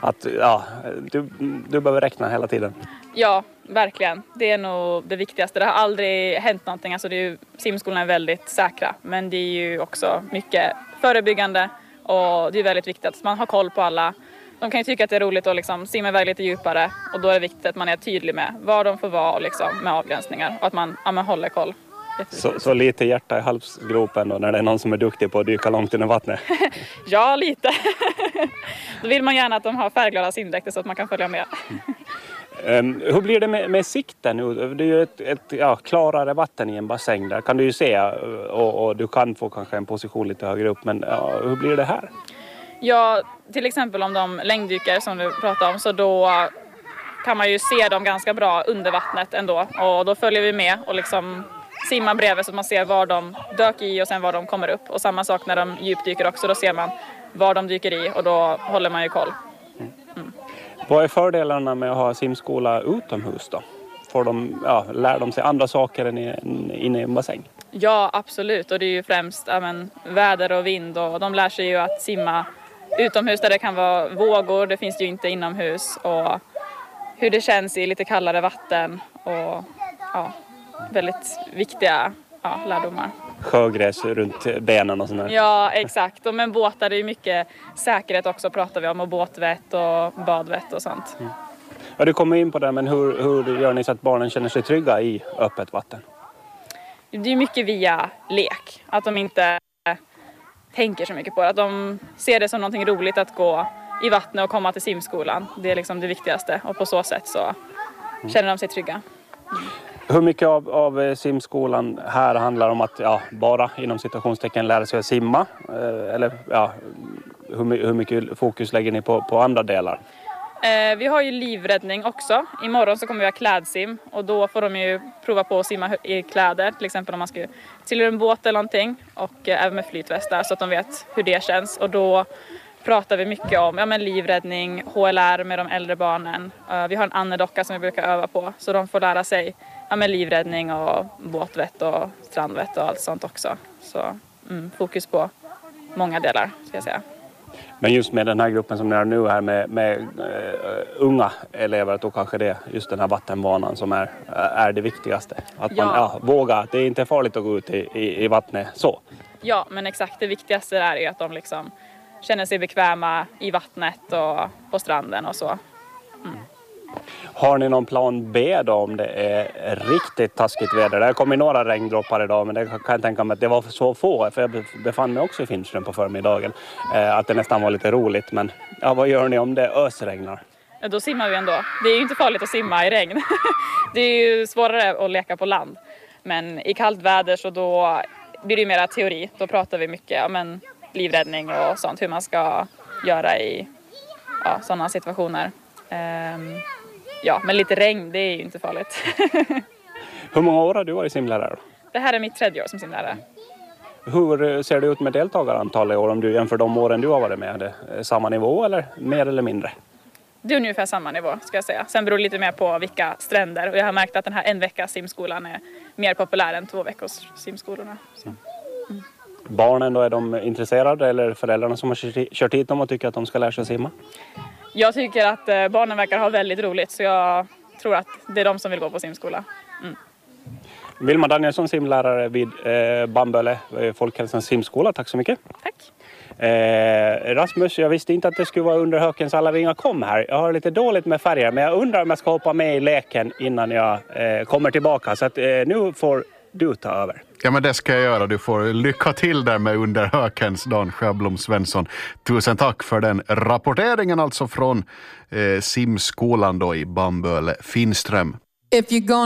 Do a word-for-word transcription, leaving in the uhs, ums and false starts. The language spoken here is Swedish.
att ja, du, du behöver räkna hela tiden. Ja, verkligen. Det är nog det viktigaste. Det har aldrig hänt någonting. Alltså det är ju, simskolan är väldigt säkra. Men det är ju också mycket förebyggande. Och det är väldigt viktigt att man har koll på alla. De kan ju tycka att det är roligt att liksom simma iväg lite djupare. Och då är det viktigt att man är tydlig med vad de får vara liksom, med avgränsningar. Och att man, ja, man håller koll. Så, så lite hjärta i halsgropen då när det är någon som är duktig på att dyka långt under vattnet? Ja, lite. Då vill man gärna att de har färgglada simdräkter så att man kan följa med. Um, hur blir det med, med sikten nu? Det är ju ett, ett ja, klarare vatten i en bassäng där. Kan du ju se och, och du kan få kanske en position lite högre upp. Men ja, hur blir det här? Ja, till exempel om de längddyker som du pratade om så då kan man ju se dem ganska bra under vattnet ändå. Och då följer vi med och liksom simmar bredvid så att man ser var de dök i och sen var de kommer upp. Och samma sak när de djupdyker också, då ser man var de dyker i och då håller man ju koll. Mm. Vad är fördelarna med att ha simskola utomhus då? Får de, ja, lär de sig andra saker än inne i en bassäng? Ja, absolut. Och det är ju främst ja, men, väder och vind. Och de lär sig ju att simma utomhus där det kan vara vågor. Det finns ju inte inomhus. Och hur det känns i lite kallare vatten. Och ja, väldigt viktiga ja, lärdomar. Sjögräs runt benen och sådär. Ja, exakt. Och med båtar är ju mycket säkerhet också pratar vi om. Och båtvett och badvett och sånt. Mm. Ja, du kommer in på det, men hur, hur gör ni så att barnen känner sig trygga i öppet vatten? Det är mycket via lek. Att de inte tänker så mycket på det. Att de ser det som någonting roligt att gå i vattnet och komma till simskolan. Det är liksom det viktigaste. Och på så sätt så känner de sig trygga. Mm. Hur mycket av, av simskolan här handlar om att ja, bara inom citationstecken lära sig att simma? Eh, eller ja, hur, hur mycket fokus lägger ni på, på andra delar? Eh, vi har ju livräddning också. Imorgon så kommer vi ha klädsim. Och då får de ju prova på att simma i kläder. Till exempel om man ska till en båt eller någonting. Och eh, även med flytvästar så att de vet hur det känns. Och då pratar vi mycket om ja, men livräddning, H L R med de äldre barnen. Uh, vi har en andedocka som vi brukar öva på. Så de får lära sig ja, men livräddning och båtvett och strandvett och allt sånt också. Så mm, fokus på många delar ska jag säga. Men just med den här gruppen som ni är nu här med, med uh, unga elever, då kanske det är just den här vattenvanan som är, uh, är det viktigaste. Att man ja. Ja, vågar, det är inte farligt att gå ut i, i, i vattnet så. Ja, men exakt det viktigaste är ju att de liksom känner sig bekväma i vattnet och på stranden och så. Mm. Har ni någon plan B då om det är riktigt taskigt väder? Det kom i några regndroppar idag, men det kan jag tänka mig att det var så få. För jag befann mig också i Finström på förmiddagen. Eh, att det nästan var lite roligt. Men ja, vad gör ni om det ösregnar? Ja, då simmar vi ändå. Det är ju inte farligt att simma i regn. Det är ju svårare att leka på land. Men i kallt väder så då blir det mera teori. Då pratar vi mycket ja, men livräddning och sånt. Hur man ska göra i ja, sådana situationer. Um, ja, men lite regn, det är ju inte farligt. Hur många år har du varit simlärare? Det här är mitt tredje år som simlärare. Hur ser det ut med deltagarantal i år om du jämför de åren du har varit med? Är det samma nivå eller mer eller mindre? Det är ungefär samma nivå ska jag säga. Sen beror det lite mer på vilka stränder. Och jag har märkt att den här en veckas simskolan är mer populär än två veckors simskolorna. Så. Mm. Barnen då, är de intresserade eller föräldrarna som har kört hit dem och tycker att de ska lära sig simma? Jag tycker att barnen verkar ha väldigt roligt så jag tror att det är de som vill gå på simskola. Mm. Vilma Danielsson, simlärare vid eh, Bamböle Folkhälsans simskola. Tack så mycket. Tack. Eh, Rasmus, jag visste inte att det skulle vara under Hökens alla vingar kom här. Jag har lite dåligt med färger, men jag undrar om jag ska hoppa med i leken innan jag eh, kommer tillbaka. Så att, eh, nu får du ta över. Ja, men det ska jag göra. Du får lycka till där med under Hökens, Dan Sjöblom Svensson. Tusen tack för den rapporteringen alltså från eh, simskolan då i Bamböle Finström.